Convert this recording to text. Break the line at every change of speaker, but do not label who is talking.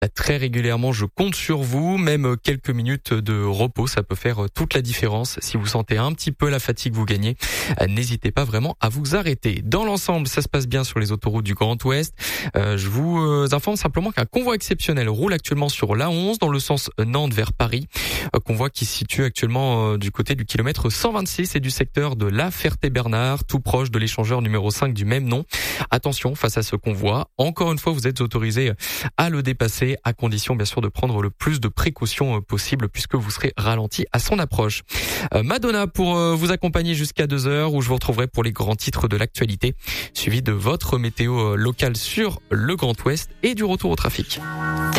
très régulièrement. Je compte sur vous. Même quelques minutes de repos, ça peut faire toute la différence. Si vous sentez un petit peu la fatigue, vous gagnez. N'hésitez pas vraiment à vous arrêter. Dans l'ensemble, ça se passe bien sur les autoroutes du Grand Ouest. Je vous informe simplement qu'un convoi exceptionnel roule actuellement sur l'A11 dans le sens Nantes vers Paris. Convoi qui se situe actuellement du côté du kilomètre 126 et du secteur de La Ferté-Bernard, tout proche de l'échangeur numéro 5 du même nom. Attention face à ce convoi. Encore une fois, vous êtes autorisé à le dépasser, à condition bien sûr de prendre le plus de précautions possible puisque vous serez ralenti à son approche. Madonna pour vous accompagner jusqu'à 2h où je vous retrouverai pour les grands titres de l'actualité, suivi de votre météo locale sur le Grand Ouest et du retour au trafic.